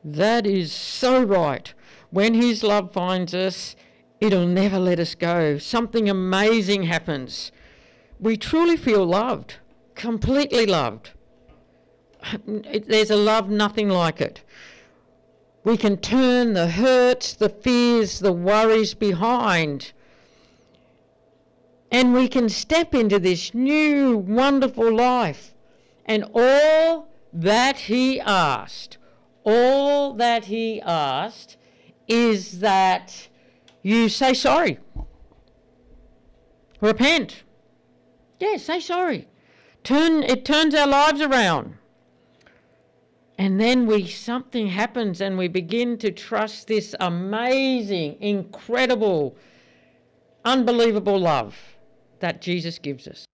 That is so right. When his love finds us, it'll never let us go. Something amazing happens. We truly feel loved, completely loved. There's a love nothing like it. We can turn the hurts, the fears, the worries behind, and we can step into this new, wonderful life. And all that he asked is that you say sorry. Repent. Yeah, say sorry. It turns our lives around. And then something happens and we begin to trust this amazing, incredible, unbelievable love that Jesus gives us.